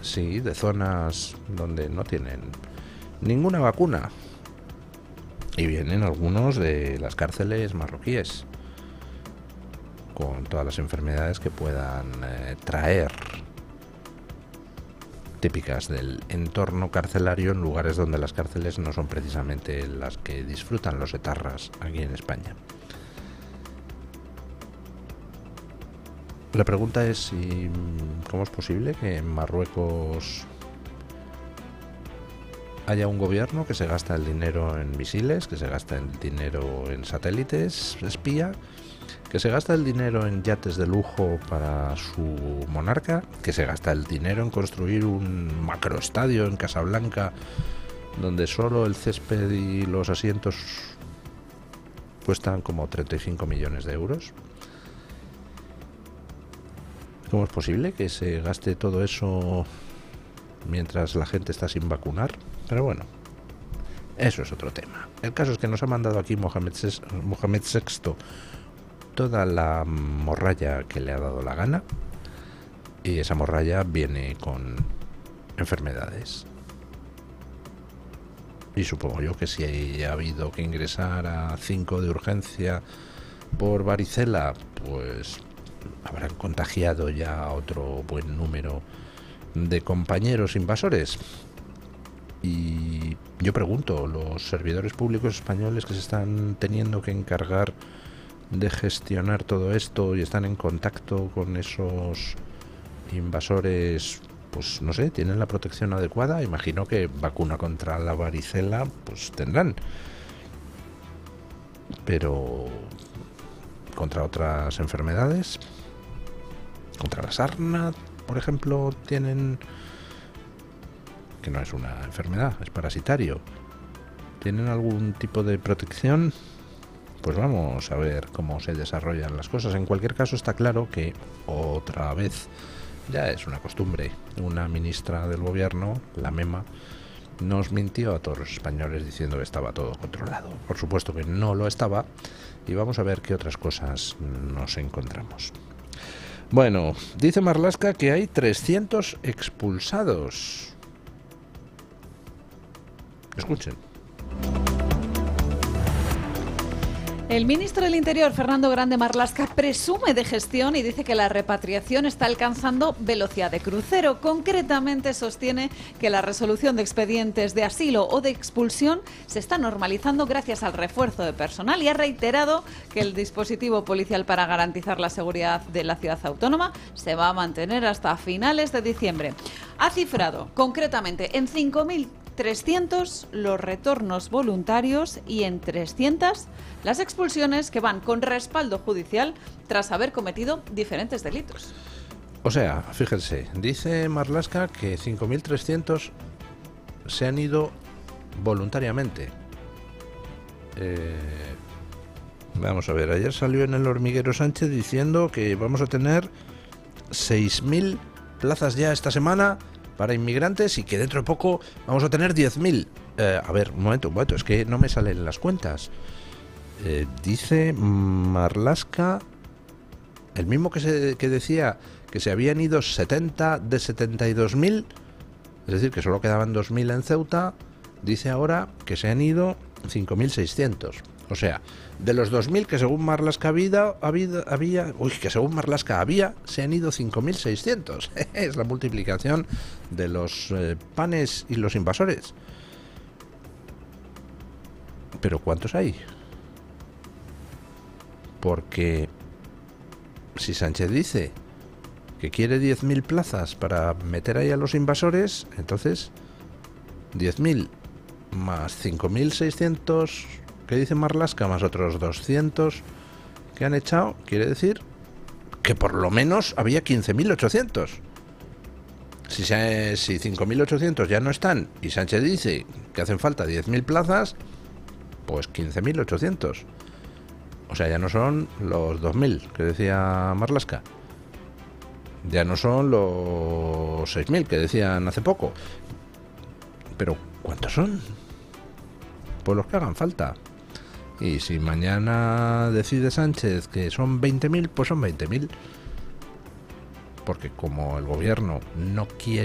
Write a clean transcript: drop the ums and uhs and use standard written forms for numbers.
Sí, de zonas donde no tienen ninguna vacuna. Y vienen algunos de las cárceles marroquíes, con todas las enfermedades que puedan traer, típicas del entorno carcelario, en lugares donde las cárceles no son precisamente las que disfrutan los etarras aquí en España. La pregunta es si cómo es posible que en Marruecos haya un gobierno que se gasta el dinero en misiles, que se gasta el dinero en satélites espía, que se gasta el dinero en yates de lujo para su monarca, que se gasta el dinero en construir un macroestadio en Casablanca donde solo el césped y los asientos cuestan como 35 millones de euros. ¿Cómo es posible que se gaste todo eso mientras la gente está sin vacunar? Pero bueno, eso es otro tema. El caso es que nos ha mandado aquí Mohamed VI toda la morralla que le ha dado la gana, y esa morralla viene con enfermedades. Y supongo yo que si ha habido que ingresar a 5 de urgencia por varicela, pues habrán contagiado ya a otro buen número de compañeros invasores. Y yo pregunto, los servidores públicos españoles que se están teniendo que encargar de gestionar todo esto y están en contacto con esos invasores, pues no sé, ¿tienen la protección adecuada? Imagino que vacuna contra la varicela pues tendrán, pero contra otras enfermedades, contra la sarna, por ejemplo, tienen, que no es una enfermedad, es parasitario, ¿tienen algún tipo de protección? Pues vamos a ver cómo se desarrollan las cosas. En cualquier caso, está claro que otra vez, ya es una costumbre, una ministra del gobierno, la Mema, nos mintió a todos los españoles diciendo que estaba todo controlado. Por supuesto que no lo estaba, y vamos a ver qué otras cosas nos encontramos. Bueno, dice Marlaska que hay 300 expulsados. Escuchen. El ministro del Interior, Fernando Grande Marlaska, presume de gestión y dice que la repatriación está alcanzando velocidad de crucero. Concretamente sostiene que la resolución de expedientes de asilo o de expulsión se está normalizando gracias al refuerzo de personal, y ha reiterado que el dispositivo policial para garantizar la seguridad de la ciudad autónoma se va a mantener hasta finales de diciembre. Ha cifrado concretamente en 5.300 los retornos voluntarios y en 300 las expulsiones que van con respaldo judicial tras haber cometido diferentes delitos. O sea, fíjense, dice Marlaska que 5.300 se han ido voluntariamente. Vamos a ver, ayer salió en el Hormiguero Sánchez diciendo que vamos a tener 6.000 plazas ya esta semana para inmigrantes y que dentro de poco vamos a tener 10.000. A ver, un momento, es que no me salen las cuentas. Dice Marlaska, el mismo que decía que se habían ido 70 de 72.000, es decir, que solo quedaban 2.000 en Ceuta, dice ahora que se han ido 5.600. O sea, de los 2.000 que según Marlaska había, se han ido 5.600. Es la multiplicación de los panes y los invasores. ¿Pero cuántos hay? Porque si Sánchez dice que quiere 10.000 plazas para meter ahí a los invasores, entonces 10.000 más 5.600 que dice Marlaska más otros 200 que han echado, quiere decir que por lo menos había 15.800. Si 5.800 ya no están y Sánchez dice que hacen falta 10.000 plazas, pues 15.800. O sea, ya no son los 2.000 que decía Marlaska. Ya no son los 6.000 que decían hace poco. Pero ¿cuántos son? Pues los que hagan falta. Y si mañana decide Sánchez que son 20.000, pues son 20.000. Porque como el gobierno no quiere